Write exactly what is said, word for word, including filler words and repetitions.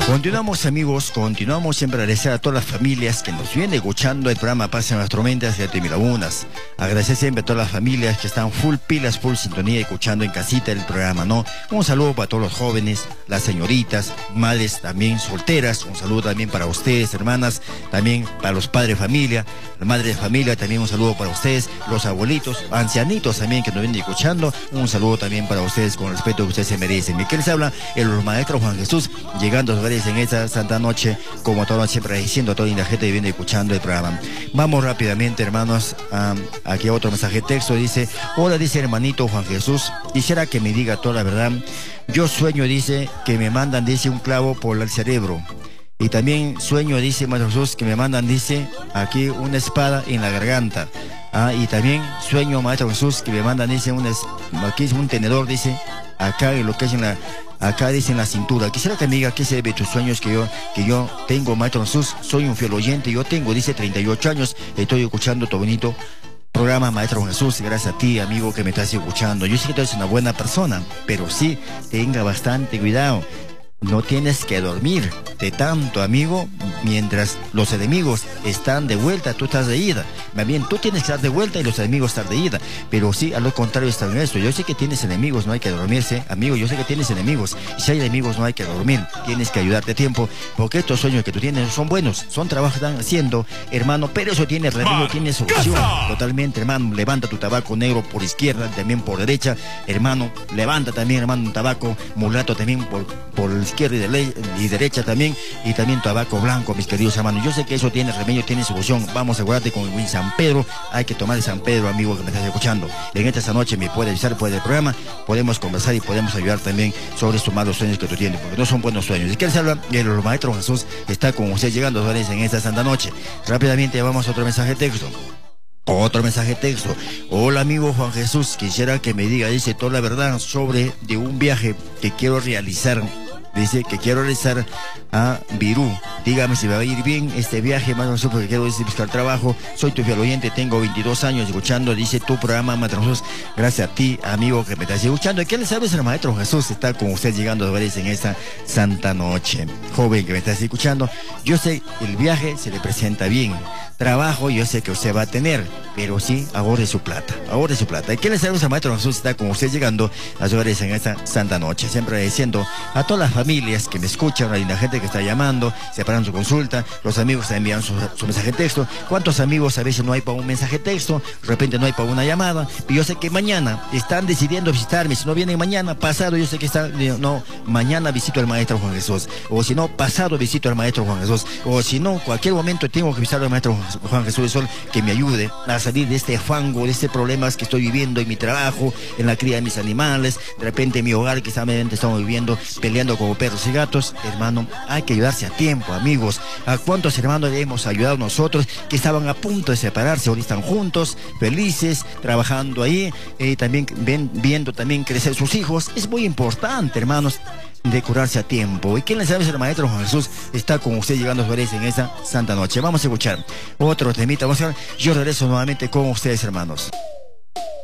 Continuamos, amigos, continuamos siempre agradecer a todas las familias que nos vienen escuchando el programa Paz en nuestro mente hacia Temilagunas. Agradecer siempre a todas las familias que están full pilas, full sintonía, escuchando en casita el programa, ¿no? Un saludo para todos los jóvenes, las señoritas, madres también solteras. Un saludo también para ustedes, hermanas, también para los padres de familia, las madres de familia, también un saludo para ustedes, los abuelitos, ancianitos también que nos vienen escuchando. Un saludo también para ustedes con el respeto que ustedes se merecen. ¿Y qué les habla? El maestro Juan Jesús, llegando a los hogares en esta santa noche, como todos siempre diciendo a toda la gente que viene escuchando el programa. Vamos rápidamente, hermanos, um, aquí otro mensaje de texto. Dice: hola, dice hermanito Juan Jesús, quisiera que me diga toda la verdad. Yo sueño, dice, que me mandan, dice, un clavo por el cerebro. Y también sueño, dice Maestro Jesús, que me mandan, dice, aquí una espada en la garganta. Ah, y también sueño, Maestro Jesús, que me mandan, dice, un, aquí es un tenedor, dice, acá en lo que es en la... Acá dice en la cintura. Quisiera que me diga qué se debe tus sueños que yo, que yo tengo, Maestro Jesús. Soy un fiel oyente, yo tengo, dice, treinta y ocho años. Estoy escuchando tu bonito programa, Maestro Jesús. Gracias a ti, amigo, que me estás escuchando. Yo sé que tú eres una buena persona, pero sí, tenga bastante cuidado. No tienes que dormir de tanto, amigo, mientras los enemigos están de vuelta, tú estás de ida. Más bien, tú tienes que estar de vuelta y los enemigos están de ida. Pero sí, a lo contrario está en esto. Yo sé que tienes enemigos, no hay que dormirse. Amigo, yo sé que tienes enemigos. Y si hay enemigos, no hay que dormir. Tienes que ayudarte a tiempo, porque estos sueños que tú tienes son buenos. Son trabajos que están haciendo, hermano, pero eso tiene remedio, tiene solución. Totalmente, hermano. Levanta tu tabaco negro por izquierda, también por derecha. Hermano, levanta también, hermano, un tabaco mulato también por, por izquierda y, de y derecha también, y también tabaco blanco, mis queridos hermanos. Yo sé que eso tiene remedio, tiene solución. Vamos a acuérdate con el San Pedro, hay que tomar el San Pedro, amigo que me estás escuchando. En esta noche me puede avisar, puede el programa, podemos conversar y podemos ayudar también sobre estos malos sueños que tú tienes, porque no son buenos sueños. ¿Y qué les habla? El Maestro Jesús está con usted llegando a en esta santa noche. Rápidamente vamos a otro mensaje de texto. Otro mensaje de texto. Hola, amigo Juan Jesús, quisiera que me diga, dice, toda la verdad sobre de un viaje que quiero realizar. Dice que quiero regresar a Virú. Dígame si me va a ir bien este viaje, más o menos, porque quiero buscar trabajo. Soy tu fiel oyente, tengo veintidós años escuchando, dice, tu programa, Maestro Jesús. Gracias a ti, amigo, que me estás escuchando. ¿Y qué le sabes? El Maestro Jesús está con usted llegando a veces en esta santa noche. Joven que me estás escuchando, yo sé, el viaje se le presenta bien. Trabajo yo sé que usted va a tener, pero sí, ahorre su plata, ahorre su plata. ¿Y qué le sabemos? El Maestro Jesús está con usted llegando a sus hogares en esta santa noche. Siempre agradeciendo a todas las familias que me escuchan, a la gente que está llamando, separan su consulta, los amigos que envían su, su mensaje de texto. ¿Cuántos amigos a veces no hay para un mensaje de texto? De repente no hay para una llamada. Y yo sé que mañana están decidiendo visitarme. Si no vienen mañana, pasado, yo sé que están, no, mañana visito al Maestro Juan Jesús. O si no, pasado visito al Maestro Juan Jesús. O si no, cualquier momento tengo que visitar al Maestro Juan Jesús de Sol, que me ayude a salir de este fango, de este problemas que estoy viviendo en mi trabajo, en la cría de mis animales, de repente en mi hogar que estamos viviendo, peleando como perros y gatos. Hermano, hay que ayudarse a tiempo, amigos. ¿A cuántos hermanos le hemos ayudado nosotros que estaban a punto de separarse? Ahora están juntos, felices, trabajando ahí, eh, también ven, viendo también crecer sus hijos. Es muy importante, hermanos, de curarse a tiempo. ¿Y quién le sabe? El Maestro Juan Jesús está con usted llegando a su en esta santa noche. Vamos a escuchar otro temita. Vamos a ver. Yo regreso nuevamente con ustedes, hermanos.